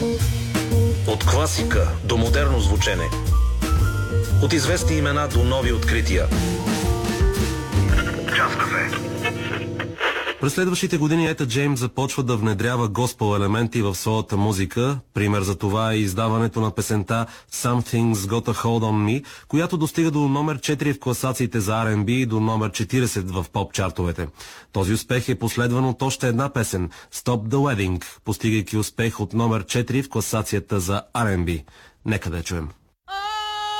От класика до модерно звучене. От известни имена до нови открития. Час кафе. През следващите години Ета Джеймс започва да внедрява госпел елементи в своята музика. Пример за това е издаването на песента Something's Got a Hold on Me, която достига до номер 4 в класациите за R&B и до номер 40 в поп-чартовете. Този успех е последван от още една песен Stop the Wedding, постигайки успех от номер 4 в класацията за R&B. Нека да я чуем.